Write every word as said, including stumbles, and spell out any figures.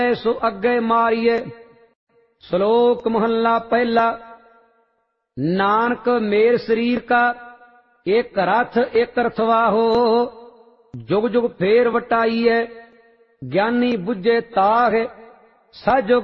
सो अगे मारिए। श्लोक महला पहला। नानक मेर शरीर का एक रथ एक रथवाहो, जुग जुग फेर वटाइए। ज्ञानी बुझे ताह सजुग